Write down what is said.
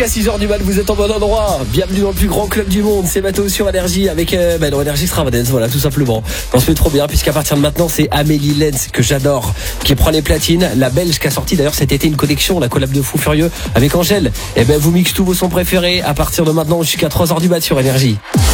jusqu'à 6h du mat, vous êtes en bon endroit. Bienvenue dans le plus grand club du monde. C'est Matteo sur Énergie avec dans Énergie Stravadance, voilà, tout simplement. On se fait trop bien puisqu'à partir de maintenant, c'est Amélie Lenz que j'adore qui prend les platines, la Belge qui a sorti d'ailleurs cet été une collection, la collab de Fou Furieux avec Angèle. Et vous mixez tous vos sons préférés à partir de maintenant jusqu'à 3h du mat sur Énergie.